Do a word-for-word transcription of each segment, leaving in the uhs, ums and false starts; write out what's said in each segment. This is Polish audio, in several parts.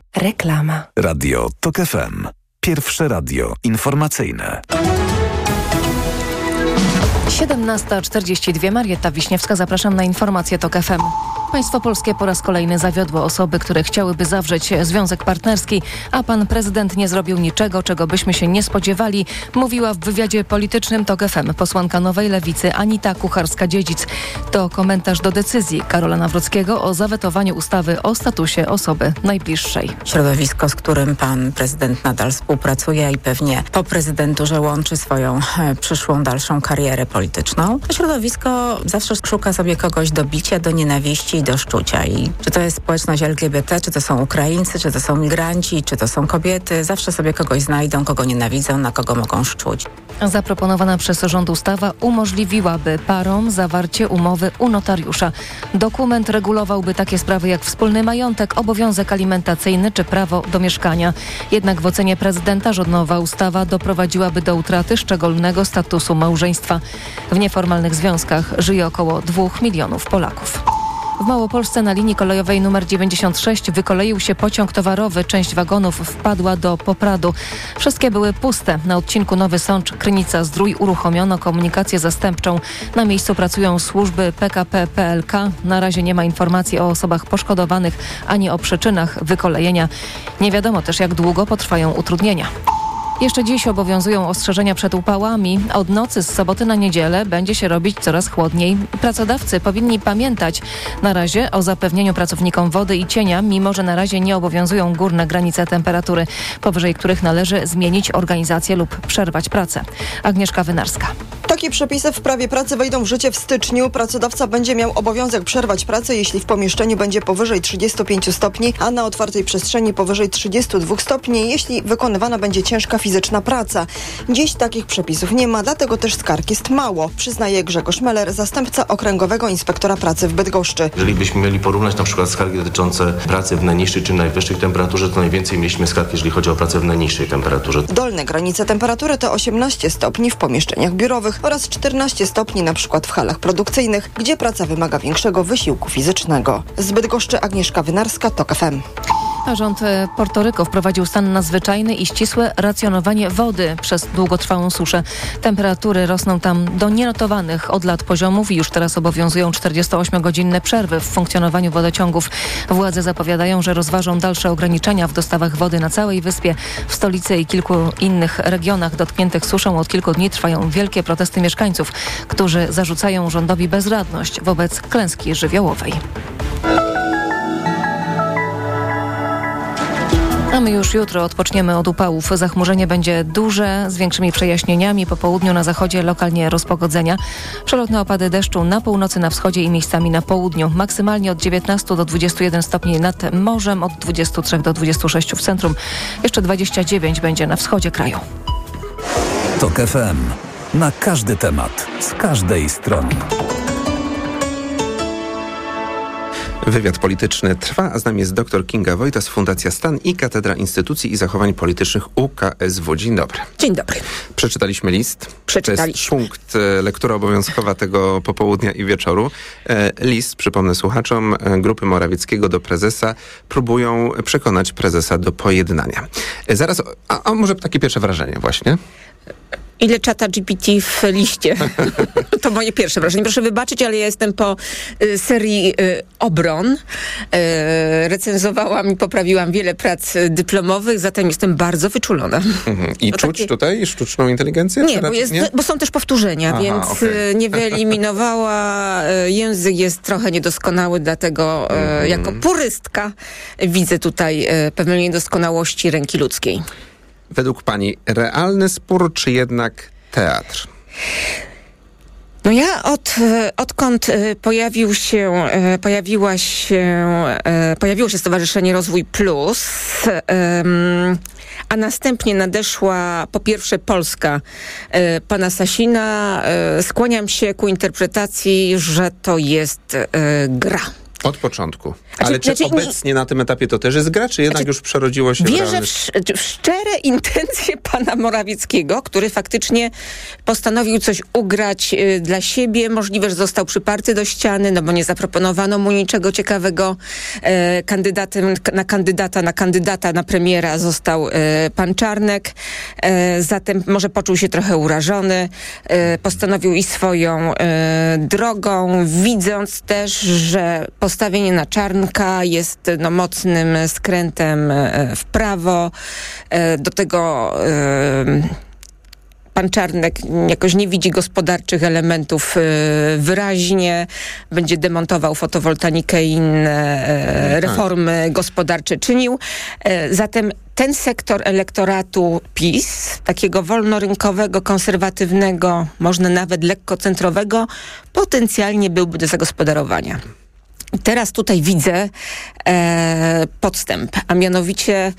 Reklama. Radio TOK F M. Pierwsze radio informacyjne. siedemnasta czterdzieści dwa. Marietta Wiśniewska. Zapraszam na informacje TOK F M. Państwo polskie po raz kolejny zawiodło osoby, które chciałyby zawrzeć związek partnerski, a pan prezydent nie zrobił niczego, czego byśmy się nie spodziewali, mówiła w wywiadzie politycznym TOK F M posłanka Nowej Lewicy Anita Kucharska-Dziedzic. To komentarz do decyzji Karola Nawrockiego o zawetowaniu ustawy o statusie osoby najbliższej. Środowisko, z którym pan prezydent nadal współpracuje i pewnie po prezydenturze łączy swoją e, przyszłą dalszą karierę polityczną. To środowisko zawsze szuka sobie kogoś do bicia, do nienawiści, do szczucia. I czy to jest społeczność L G B T, czy to są Ukraińcy, czy to są migranci, czy to są kobiety, zawsze sobie kogoś znajdą, kogo nienawidzą, na kogo mogą szczuć. Zaproponowana przez rząd ustawa umożliwiłaby parom zawarcie umowy u notariusza. Dokument regulowałby takie sprawy jak wspólny majątek, obowiązek alimentacyjny czy prawo do mieszkania. Jednak w ocenie prezydenta rządowa ustawa doprowadziłaby do utraty szczególnego statusu małżeństwa. W nieformalnych związkach żyje około dwóch milionów Polaków. W Małopolsce na linii kolejowej nr dziewięćdziesiąt sześć wykoleił się pociąg towarowy. Część wagonów wpadła do Popradu. Wszystkie były puste. Na odcinku Nowy Sącz-Krynica-Zdrój uruchomiono komunikację zastępczą. Na miejscu pracują służby P K P P L K. Na razie nie ma informacji o osobach poszkodowanych ani o przyczynach wykolejenia. Nie wiadomo też, jak długo potrwają utrudnienia. Jeszcze dziś obowiązują ostrzeżenia przed upałami. Od nocy z soboty na niedzielę będzie się robić coraz chłodniej. Pracodawcy powinni pamiętać na razie o zapewnieniu pracownikom wody i cienia, mimo że na razie nie obowiązują górne granice temperatury, powyżej których należy zmienić organizację lub przerwać pracę. Agnieszka Wynarska. Takie przepisy w prawie pracy wejdą w życie w styczniu. Pracodawca będzie miał obowiązek przerwać pracę, jeśli w pomieszczeniu będzie powyżej trzydziestu pięciu stopni, a na otwartej przestrzeni powyżej trzydziestu dwóch stopni, jeśli wykonywana będzie ciężka fizyczna praca. Dziś takich przepisów nie ma, dlatego też skarg jest mało, przyznaje Grzegorz Meller, zastępca Okręgowego Inspektora Pracy w Bydgoszczy. Jeżeli byśmy mieli porównać na przykład skargi dotyczące pracy w najniższej czy najwyższej temperaturze, to najwięcej mieliśmy skarg, jeżeli chodzi o pracę w najniższej temperaturze. Dolne granice temperatury to osiemnaście stopni w pomieszczeniach biurowych oraz czternaście stopni na przykład w halach produkcyjnych, gdzie praca wymaga większego wysiłku fizycznego. Z Bydgoszczy Agnieszka Wynarska, TOK F M. A rząd Portoryko wprowadził stan nadzwyczajny i ścisłe racjonowanie wody przez długotrwałą suszę. Temperatury rosną tam do nienotowanych od lat poziomów i już teraz obowiązują czterdziestoośmiogodzinne przerwy w funkcjonowaniu wodociągów. Władze zapowiadają, że rozważą dalsze ograniczenia w dostawach wody na całej wyspie. W stolicy i kilku innych regionach dotkniętych suszą od kilku dni trwają wielkie protesty mieszkańców, którzy zarzucają rządowi bezradność wobec klęski żywiołowej. A my już jutro odpoczniemy od upałów. Zachmurzenie będzie duże, z większymi przejaśnieniami. Po południu na zachodzie lokalnie rozpogodzenia. Przelotne opady deszczu na północy, na wschodzie i miejscami na południu. Maksymalnie od dziewiętnastu do dwudziestu jeden stopni nad morzem, od dwudziestu trzech do dwudziestu sześciu w centrum. Jeszcze dwadzieścia dziewięć będzie na wschodzie kraju. TOK F M. Na każdy temat, z każdej strony. Wywiad polityczny trwa, a z nami jest dr Kinga Wojtas, Fundacja Stan i Katedra Instytucji i Zachowań Politycznych U K S W. Dzień dobry. Dzień dobry. Przeczytaliśmy list. Przeczytaliśmy. To jest szpunkt, lektura obowiązkowa tego popołudnia i wieczoru. List, przypomnę słuchaczom, grupy Morawieckiego do prezesa próbują przekonać prezesa do pojednania. Zaraz, a, a może takie pierwsze wrażenie właśnie? Ile czata G P T w liście? To moje pierwsze wrażenie. Proszę wybaczyć, ale ja jestem po y, serii y, obron. Y, recenzowałam i poprawiłam wiele prac dyplomowych, zatem jestem bardzo wyczulona. Mhm. I to czuć takie... tutaj sztuczną inteligencję? Nie, bo, jest, nie? bo są też powtórzenia, Aha, więc okay. nie wyeliminowała. Język jest trochę niedoskonały, dlatego mhm. y, jako purystka widzę tutaj y, pewne niedoskonałości ręki ludzkiej. Według pani realny spór, czy jednak teatr? No ja od, odkąd pojawił się, pojawiła się, pojawiło się Stowarzyszenie Rozwój Plus, a następnie nadeszła po pierwsze Polska pana Sasina, skłaniam się ku interpretacji, że to jest gra. Od początku. Znaczy, Ale czy znaczy, obecnie na tym etapie to też jest gra, czy jednak znaczy, już przerodziło się wierzę w realny... w, sz- w szczere intencje pana Morawieckiego, który faktycznie postanowił coś ugrać y, dla siebie. Możliwe, że został przyparty do ściany, no bo nie zaproponowano mu niczego ciekawego. E, kandydatem na kandydata, na kandydata na premiera został e, pan Czarnek. E, zatem może poczuł się trochę urażony. E, postanowił iść swoją e, drogą, widząc też, że postawienie na Czarnka jest no, mocnym skrętem e, w prawo. E, do tego e, pan Czarnek jakoś nie widzi gospodarczych elementów e, wyraźnie. Będzie demontował fotowoltaikę i inne e, reformy gospodarcze czynił. E, zatem ten sektor elektoratu PiS, takiego wolnorynkowego, konserwatywnego, można nawet lekko centrowego, potencjalnie byłby do zagospodarowania. Teraz tutaj widzę e, podstęp, a mianowicie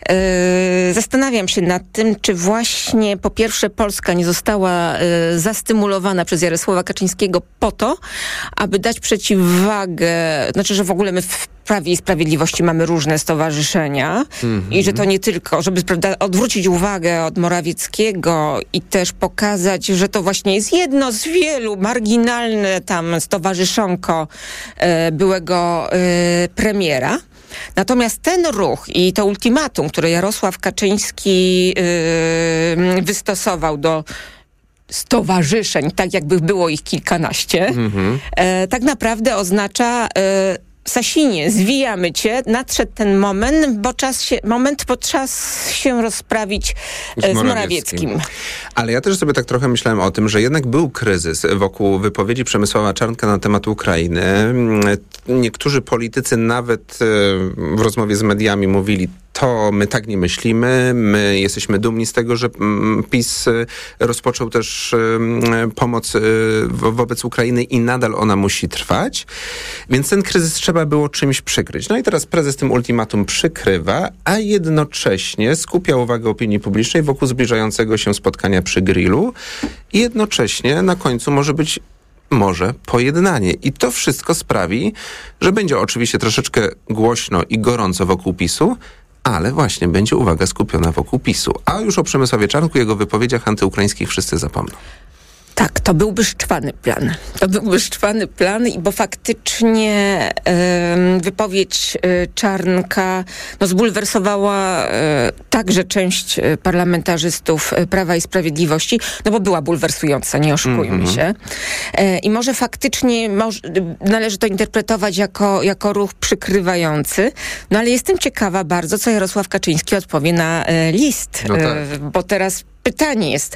e, zastanawiam się nad tym, czy właśnie po pierwsze Polska nie została e, zastymulowana przez Jarosława Kaczyńskiego po to, aby dać przeciwwagę, znaczy, że w ogóle my w Prawie i Sprawiedliwości mamy różne stowarzyszenia mm-hmm. i że to nie tylko, żeby prawda, odwrócić uwagę od Morawieckiego i też pokazać, że to właśnie jest jedno z wielu, marginalne tam stowarzyszonko e, byłego e, premiera. Natomiast ten ruch i to ultimatum, które Jarosław Kaczyński e, wystosował do stowarzyszeń, tak jakby było ich kilkanaście, mm-hmm. e, tak naprawdę oznacza e, Sasinie, zwijamy cię, nadszedł ten moment, bo czas się, moment, bo czas się rozprawić z, z Morawieckim. Ale ja też sobie tak trochę myślałem o tym, że jednak był kryzys wokół wypowiedzi Przemysława Czarnka na temat Ukrainy. Niektórzy politycy nawet w rozmowie z mediami mówili, to my tak nie myślimy, my jesteśmy dumni z tego, że PiS rozpoczął też pomoc wobec Ukrainy i nadal ona musi trwać, więc ten kryzys trzeba było czymś przykryć. No i teraz prezes tym ultimatum przykrywa, a jednocześnie skupia uwagę opinii publicznej wokół zbliżającego się spotkania przy grillu i jednocześnie na końcu może być może pojednanie. I to wszystko sprawi, że będzie oczywiście troszeczkę głośno i gorąco wokół PiSu, ale właśnie będzie uwaga skupiona wokół PiSu. A już o Przemysławie Czarnku, jego wypowiedziach antyukraińskich wszyscy zapomną. Tak, to byłby szczwany plan. To byłby szczwany plan, bo faktycznie e, wypowiedź e, Czarnka no, zbulwersowała e, także część parlamentarzystów Prawa i Sprawiedliwości, no bo była bulwersująca, nie oszukujmy mm-hmm. się. E, I może faktycznie moż, należy to interpretować jako, jako ruch przykrywający, no ale jestem ciekawa bardzo, co Jarosław Kaczyński odpowie na e, list, no tak. e, bo teraz pytanie jest,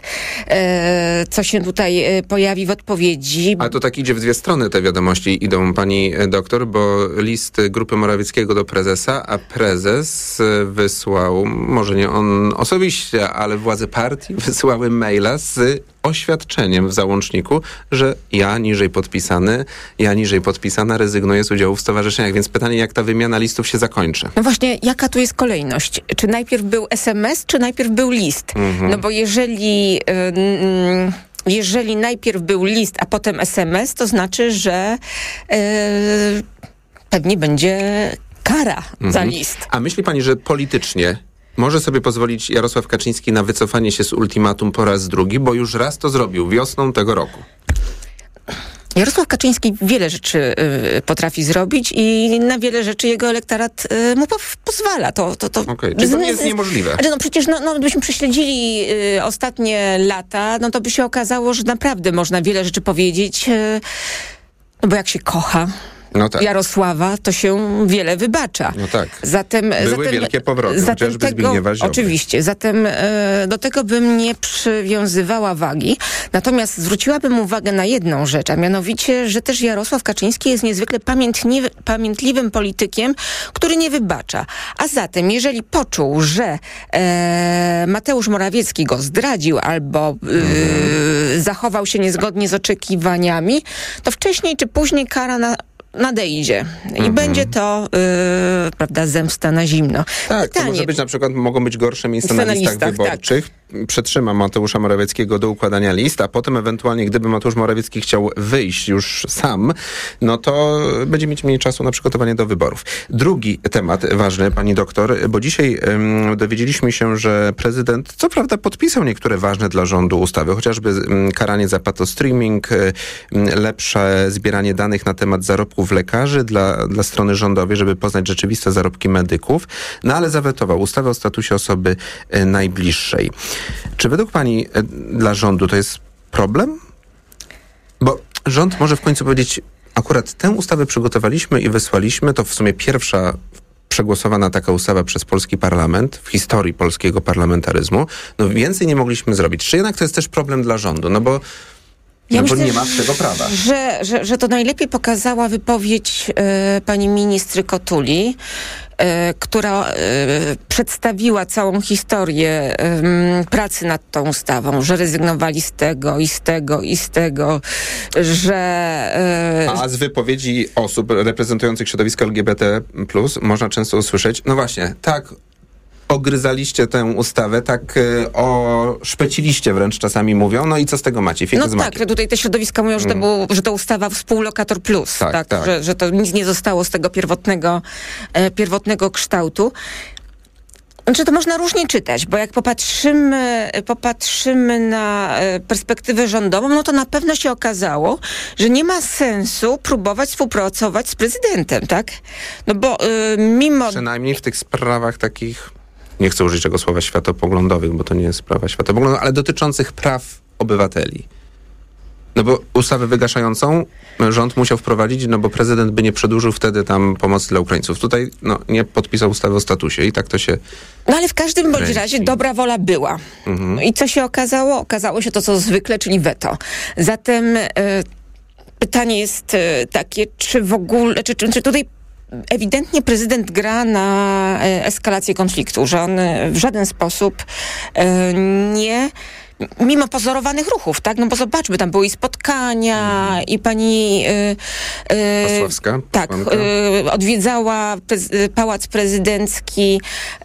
e, co się tutaj e, pojawi w odpowiedzi. A to tak idzie w dwie strony, te wiadomości idą, pani doktor, bo list Grupy Morawieckiego do prezesa, a prezes wysłał, może nie on osobiście, ale władze partii wysyłały maila z oświadczeniem w załączniku, że ja niżej podpisany, ja niżej podpisana rezygnuję z udziału w stowarzyszeniach. Więc pytanie, jak ta wymiana listów się zakończy? No właśnie, jaka tu jest kolejność? Czy najpierw był es em es, czy najpierw był list? Mhm. No bo jeżeli... Yy, yy, Jeżeli najpierw był list, a potem es em es, to znaczy, że yy, pewnie będzie kara mhm. za list. A myśli pani, że politycznie może sobie pozwolić Jarosław Kaczyński na wycofanie się z ultimatum po raz drugi, bo już raz to zrobił wiosną tego roku? Jarosław Kaczyński wiele rzeczy y, potrafi zrobić i na wiele rzeczy jego elektorat y, mu po, pozwala. To, to, to okay. Czyli to nie jest niemożliwe. Znaczy, no przecież no, no, byśmy prześledzili y, ostatnie lata, no to by się okazało, że naprawdę można wiele rzeczy powiedzieć, y, no bo jak się kocha no tak. Jarosława, to się wiele wybacza. No tak. Zatem, Były zatem, wielkie powroty, zatem chociażby tego, Zbigniewa Ziobry. Oczywiście. Zatem e, do tego bym nie przywiązywała wagi. Natomiast zwróciłabym uwagę na jedną rzecz, a mianowicie, że też Jarosław Kaczyński jest niezwykle pamiętni- pamiętliwym politykiem, który nie wybacza. A zatem, jeżeli poczuł, że e, Mateusz Morawiecki go zdradził albo e, mhm. zachował się niezgodnie z oczekiwaniami, to wcześniej czy później kara na nadejdzie. I mm-hmm. będzie to, yy, prawda, zemsta na zimno. Tak, Pytanie, to może być na przykład, mogą być gorsze miejsca na listach, listach wyborczych. Tak. przetrzyma Mateusza Morawieckiego do układania list, a potem ewentualnie, gdyby Mateusz Morawiecki chciał wyjść już sam, no to będzie mieć mniej czasu na przygotowanie do wyborów. Drugi temat ważny, pani doktor, bo dzisiaj um, dowiedzieliśmy się, że prezydent co prawda podpisał niektóre ważne dla rządu ustawy, chociażby um, karanie za patostreaming, um, lepsze zbieranie danych na temat zarobków lekarzy dla, dla strony rządowej, żeby poznać rzeczywiste zarobki medyków, no ale zawetował ustawę o statusie osoby e, najbliższej. Czy według pani e, dla rządu to jest problem? Bo rząd może w końcu powiedzieć, akurat tę ustawę przygotowaliśmy i wysłaliśmy, to w sumie pierwsza przegłosowana taka ustawa przez polski parlament w historii polskiego parlamentaryzmu. No więcej nie mogliśmy zrobić. Czy jednak to jest też problem dla rządu? No bo, ja no myślę, bo nie ma tego prawa. Że, że, że to najlepiej pokazała wypowiedź e, pani ministry Kotuli, e, która e, przedstawiła całą historię e, pracy nad tą ustawą, że rezygnowali z tego i z tego i z tego, że... E, A z wypowiedzi osób reprezentujących środowisko L G B T plus można często usłyszeć, no właśnie, tak, ogryzaliście tę ustawę, tak y, oszpeciliście wręcz czasami mówią, no i co z tego macie? Fiety no z tak, makiem. że tutaj te środowiska mówią, że to, było, że to ustawa współlokator plus, tak, tak, tak. Że, że to nic nie zostało z tego pierwotnego, e, pierwotnego kształtu. Znaczy to można różnie czytać, bo jak popatrzymy, popatrzymy na perspektywę rządową, no to na pewno się okazało, że nie ma sensu próbować współpracować z prezydentem, tak? No bo y, mimo... Przynajmniej w tych sprawach takich, nie chcę użyć tego słowa światopoglądowych, bo to nie jest sprawa światopoglądowa, ale dotyczących praw obywateli. No bo ustawę wygaszającą rząd musiał wprowadzić, no bo prezydent by nie przedłużył wtedy tam pomocy dla Ukraińców. Tutaj no, nie podpisał ustawy o statusie i tak to się... No ale w każdym bądź kręci. razie dobra wola była. Mhm. I co się okazało? Okazało się to, co zwykle, czyli weto. Zatem y, pytanie jest y, takie, czy w ogóle, czy, czy, czy tutaj ewidentnie prezydent gra na y, eskalację konfliktu, że on y, w żaden sposób y, nie... Mimo pozorowanych ruchów, tak? No bo zobaczmy, tam były i spotkania, mm. i pani yy, yy, Pasławska, tak, yy, odwiedzała prez- Pałac Prezydencki,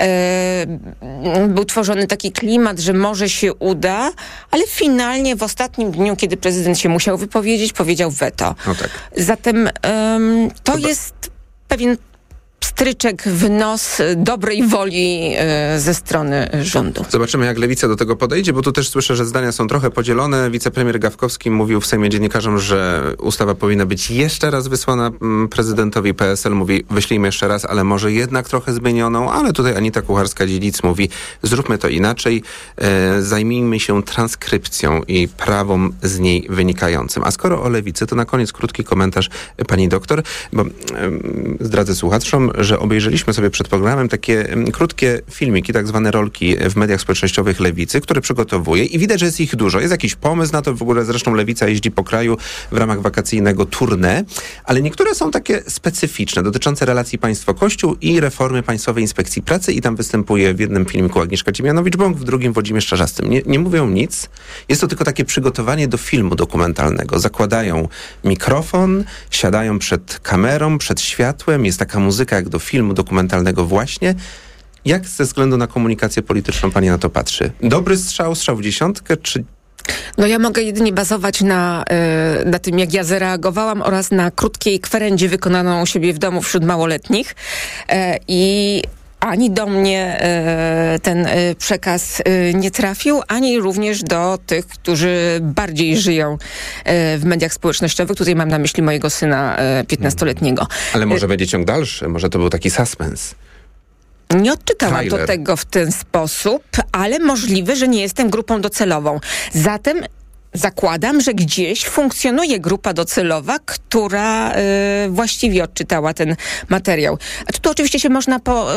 yy, był tworzony taki klimat, że może się uda, ale finalnie w ostatnim dniu, kiedy prezydent się musiał wypowiedzieć, powiedział weto. No tak. Zatem yy, to Chyba. jest pewien stryczek w nos dobrej woli e, ze strony rządu. Zobaczymy, jak Lewica do tego podejdzie, bo tu też słyszę, że zdania są trochę podzielone. Wicepremier Gawkowski mówił w Sejmie dziennikarzom, że ustawa powinna być jeszcze raz wysłana prezydentowi. P S L mówi, wyślijmy jeszcze raz, ale może jednak trochę zmienioną, ale tutaj Anita Kucharska-Dziedzic mówi, zróbmy to inaczej, e, zajmijmy się transkrypcją i prawom z niej wynikającym. A skoro o Lewicy, to na koniec krótki komentarz pani doktor, bo e, zdradzę słuchaczom, że obejrzeliśmy sobie przed programem takie m, krótkie filmiki, tak zwane rolki w mediach społecznościowych Lewicy, które przygotowuje i widać, że jest ich dużo. Jest jakiś pomysł na to, w ogóle zresztą Lewica jeździ po kraju w ramach wakacyjnego tournée, ale niektóre są takie specyficzne, dotyczące relacji państwo-kościół i reformy Państwowej Inspekcji Pracy i tam występuje w jednym filmiku Agnieszka Dziemianowicz-Bąk, w drugim Włodzimierz Czarzastym. Nie, nie mówią nic. Jest to tylko takie przygotowanie do filmu dokumentalnego. Zakładają mikrofon, siadają przed kamerą, przed światłem, jest taka muzyka jak do filmu dokumentalnego właśnie. Jak ze względu na komunikację polityczną pani na to patrzy? Dobry strzał, strzał w dziesiątkę, czy... No ja mogę jedynie bazować na, y, na tym, jak ja zareagowałam oraz na krótkiej kwerendzie wykonaną u siebie w domu wśród małoletnich y, i ani do mnie e, ten e, przekaz e, nie trafił, ani również do tych, którzy bardziej żyją e, w mediach społecznościowych. Tutaj mam na myśli mojego syna e, piętnastoletniego. Ale może e, będzie ciąg dalszy, może to był taki suspens. Nie odczytałam Trailer. do tego w ten sposób, ale możliwe, że nie jestem grupą docelową. Zatem zakładam, że gdzieś funkcjonuje grupa docelowa, która y, właściwie odczytała ten materiał. A tu, tu oczywiście się można po,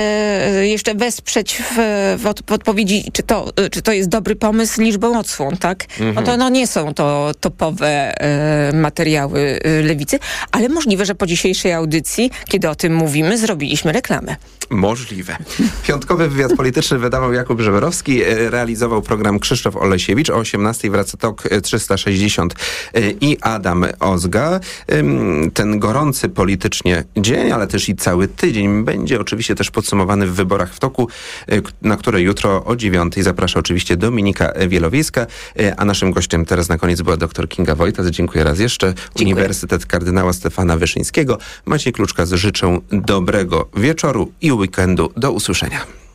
y, jeszcze wesprzeć w, w, od, w odpowiedzi, czy to, y, czy to jest dobry pomysł liczbą odsłon, tak? Mhm. No to no, nie są to topowe y, materiały y, Lewicy, ale możliwe, że po dzisiejszej audycji, kiedy o tym mówimy, zrobiliśmy reklamę. Możliwe. Piątkowy wywiad polityczny wydawał Jakub Żeberowski, realizował program Krzysztof Olesiewicz. O osiemnastej wraca Tok trzysta sześćdziesiąt i Adam Ozga. Ten gorący politycznie dzień, ale też i cały tydzień będzie oczywiście też podsumowany w wyborach w Toku, na które jutro o dziewiątej zaprasza oczywiście Dominika Wielowiejska, a naszym gościem teraz na koniec była dr Kinga Wojtas. Dziękuję raz jeszcze. Dziękuję. Uniwersytet Kardynała Stefana Wyszyńskiego. Maciej Kluczka życzę dobrego wieczoru i weekendu. Do usłyszenia.